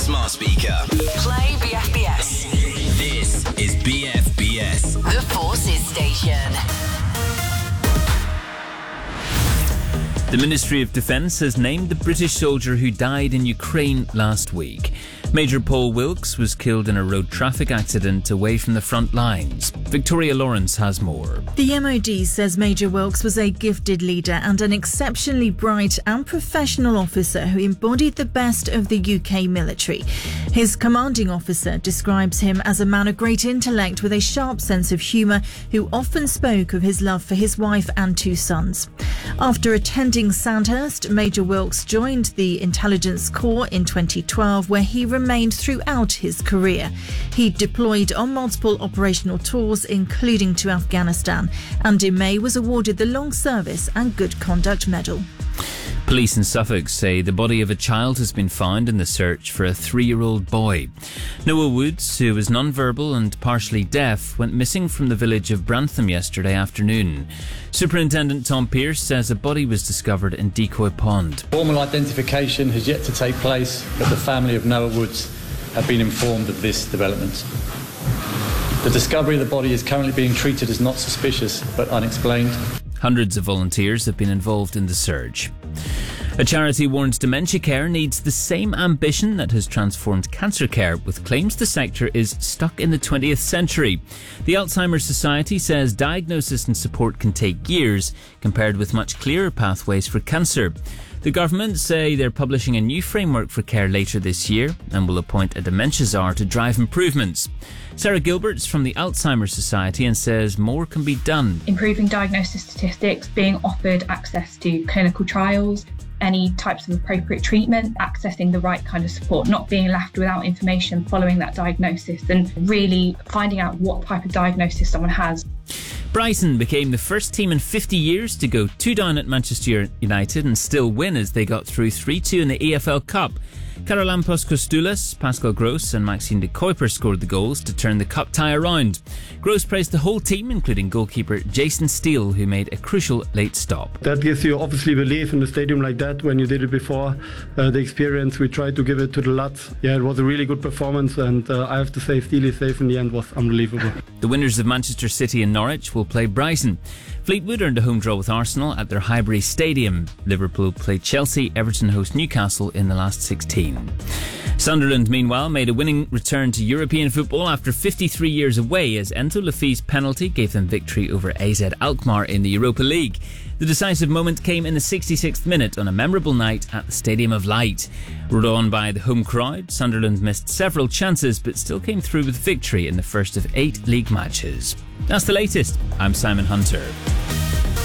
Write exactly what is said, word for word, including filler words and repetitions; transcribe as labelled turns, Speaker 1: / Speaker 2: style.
Speaker 1: smart speaker.
Speaker 2: Play B F B S.
Speaker 1: This is B F B S.
Speaker 2: The Forces Station.
Speaker 3: The Ministry of Defence has named the British soldier who died in Ukraine last week. Major Paul Wilkes was killed in a road traffic accident away from the front lines. Victoria Lawrence has more.
Speaker 4: The M O D says Major Wilkes was a gifted leader and an exceptionally bright and professional officer who embodied the best of the U K military. His commanding officer describes him as a man of great intellect with a sharp sense of humour who often spoke of his love for his wife and two sons. After attending Sandhurst, Major Wilkes joined the Intelligence Corps in twenty twelve, where he remained throughout his career. He deployed on multiple operational tours, including to Afghanistan, and in May was awarded the Long Service and Good Conduct Medal.
Speaker 3: Police in Suffolk say the body of a child has been found in the search for a three-year-old boy. Noah Woods, who was non-verbal and partially deaf, went missing from the village of Brantham yesterday afternoon. Superintendent Tom Pearce says a body was discovered in Decoy Pond.
Speaker 5: Formal identification has yet to take place, but the family of Noah Woods have been informed of this development. The discovery of the body is currently being treated as not suspicious but unexplained.
Speaker 3: Hundreds of volunteers have been involved in the search. A charity warns dementia care needs the same ambition that has transformed cancer care, with claims the sector is stuck in the twentieth century. The Alzheimer's Society says diagnosis and support can take years, compared with much clearer pathways for cancer. The government say they're publishing a new framework for care later this year and will appoint a dementia czar to drive improvements. Sarah Gilbert's from the Alzheimer's Society and says more can be done.
Speaker 6: Improving diagnosis statistics, being offered access to clinical trials, any types of appropriate treatment, accessing the right kind of support, not being left without information following that diagnosis, and really finding out what type of diagnosis someone has.
Speaker 3: Brighton became the first team in fifty years to go two down at Manchester United and still win as they got through three two in the E F L Cup. Karolampos Kostoulas, Pascal Gross and Maxime de Kuiper scored the goals to turn the cup tie around. Gross praised the whole team, including goalkeeper Jason Steele, who made a crucial late stop.
Speaker 7: That gives you obviously belief in a stadium like that when you did it before. Uh, the experience, we tried to give it to the lads. Yeah, it was a really good performance, and uh, I have to say Steele save in the end was unbelievable.
Speaker 3: The winners of Manchester City and Norwich will play Brighton. Fleetwood earned a home draw with Arsenal at their Highbury Stadium. Liverpool played Chelsea, Everton host Newcastle in the last sixteen. Sunderland, meanwhile, made a winning return to European football after fifty-three years away as Ento Lafi's penalty gave them victory over A Z Alkmaar in the Europa League. The decisive moment came in the sixty-sixth minute on a memorable night at the Stadium of Light. Ruled on by the home crowd, Sunderland missed several chances but still came through with victory in the first of eight league matches. That's the latest. I'm Simon Hunter.